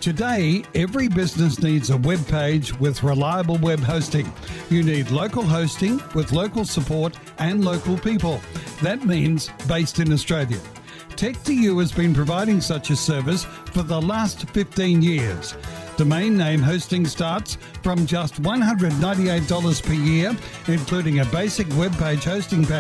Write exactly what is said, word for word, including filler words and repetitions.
Today, every business needs a web page with reliable web hosting. You need local hosting with local support and local people. That means based in Australia. tech two u has been providing such a service for the last fifteen years. Domain name hosting starts from just one hundred ninety-eight dollars per year, including a basic web page hosting package